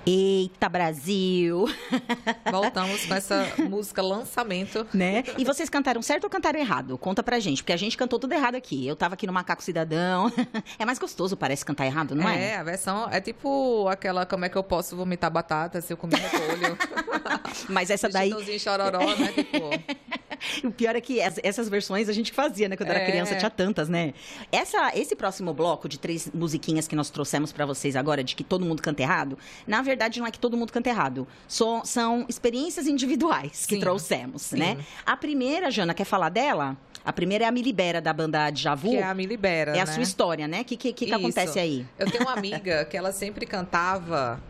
Eita, Brasil! Voltamos com essa música lançamento. Né? E vocês cantaram certo ou cantaram errado? Conta pra gente, porque a gente cantou tudo errado aqui. Eu tava aqui no Macaco Cidadão. É mais gostoso, parece, cantar errado, não é? É, a versão é tipo aquela, como é que eu posso vomitar batata se eu comer repolho? Mas essa daí... Chitãozinho Chororó, né? Tipo... O pior é que essas versões a gente fazia, né? Quando era criança, tinha tantas, né? Esse próximo bloco de 3 musiquinhas que nós trouxemos pra vocês agora, de que todo mundo canta errado, na verdade não é que todo mundo canta errado. São experiências individuais que trouxemos, né? A primeira, Jana, quer falar dela? A primeira é a Me Libera, da banda Djavu. Que é a Me Libera, É a sua história, né? O que acontece aí? Eu tenho uma amiga que ela sempre cantava...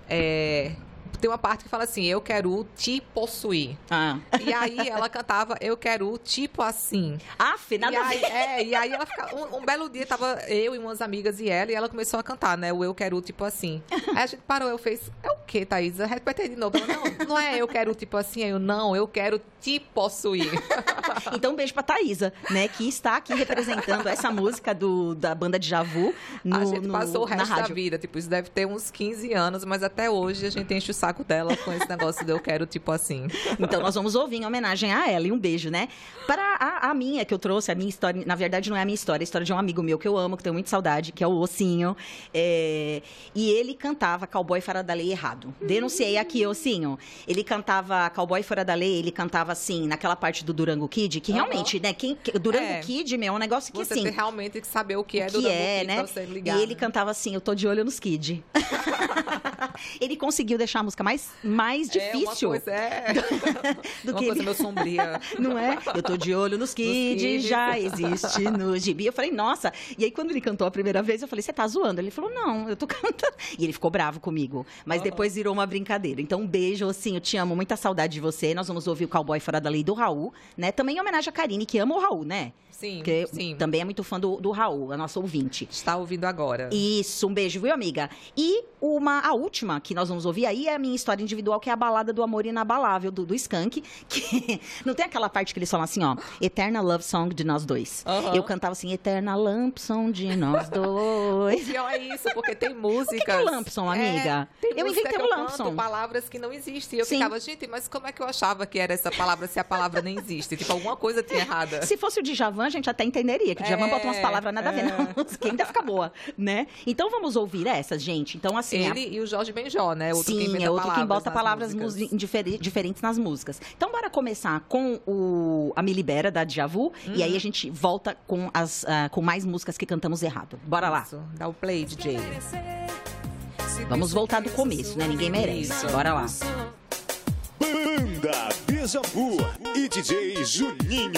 Tem uma parte que fala assim, eu quero te possuir. E aí ela cantava, eu quero tipo assim. Nada a ver. E aí ela ficava, um belo dia tava eu e umas amigas e ela começou a cantar, né? O eu quero tipo assim. Aí a gente parou, eu fiz, é o quê, Thaisa? Repete de novo. Ela, não é eu quero tipo assim. Aí eu quero te possuir. Então um beijo pra Thaisa, né? Que está aqui representando essa música da banda Djavu A gente passou o resto da rádio. vida, tipo, isso deve ter uns 15 anos, mas até hoje a gente enche o saco dela com esse negócio de eu quero tipo assim. Então nós vamos ouvir em homenagem a ela e um beijo, né? Para a minha que eu trouxe, a minha história, na verdade não é a minha história, é a história de um amigo meu que eu amo, que tenho muita saudade, que é o Ossinho. E ele cantava Cowboy Fora da Lei errado. Denunciei aqui, Ossinho. Ele cantava Cowboy Fora da Lei, ele cantava assim, naquela parte do Durango Kid, que realmente, né? Durango Kid, meu, é um negócio que você assim... Você tem realmente que saber o que é Durango Kid, né? Pra você ligar. E ele cantava assim, eu tô de olho nos Kid. Ele conseguiu deixar a música mais difícil. Uma coisa meio sombria. Não é? Eu tô de olho nos Kid, já existe no gibi. Eu falei, nossa. E aí, quando ele cantou a primeira vez, eu falei, você tá zoando? Ele falou, não, eu tô cantando. E ele ficou bravo comigo. Mas depois virou uma brincadeira. Então, um beijo, assim, eu te amo, muita saudade de você. Nós vamos ouvir o Cowboy Fora da Lei do Raul, né? Também em homenagem a Karine, que ama o Raul, né? Sim, porque sim. Também é muito fã do Raul, a nossa ouvinte. Está ouvindo agora. Isso, um beijo, viu, amiga? E a última que nós vamos ouvir aí é a minha história individual, que é a Balada do Amor Inabalável, do Skank, que não tem aquela parte que eles falam assim, ó, Eterna Love Song de nós dois. Eu cantava assim, Eterna Lampson de nós dois. O pior é isso, porque tem músicas... O que é Lampson, amiga? Eu inventei o Lampson. Palavras que não existem. Eu ficava, gente, mas como é que eu achava que era essa palavra se a palavra nem existe? Tipo, alguma coisa tinha errada. Se fosse o Djavan, a gente até entenderia, que o Djavan bota umas palavras nada a ver na música, ainda fica boa, né? Então vamos ouvir essas, gente. Então, assim... Ele e o Jorge Benjó, né? Sim, é outro que bota palavras diferentes nas músicas. Então, bora começar com a Me Libera, da Djavu, e aí a gente volta com mais músicas que cantamos errado. Bora lá. Dá o play, DJ. Vamos voltar do começo, né? Ninguém merece. Bora lá. Banda Djavu e DJ Juninho.